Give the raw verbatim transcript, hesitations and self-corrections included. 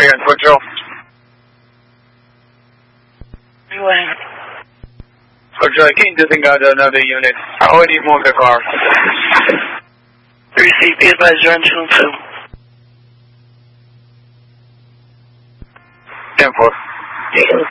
again, Twin Joe. Anyway. Twin Joe, I can't disengage another unit. I already moved the car. Receive, be advised, you're on two two. ten four. Take a look.